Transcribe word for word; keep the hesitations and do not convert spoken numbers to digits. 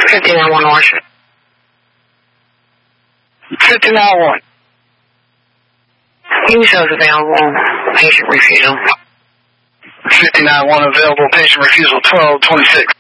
fifty-nine one Orchard. fifty-nine one. Use shows available. Patient refusal. fifty-nine one available. Patient refusal twelve twenty-six.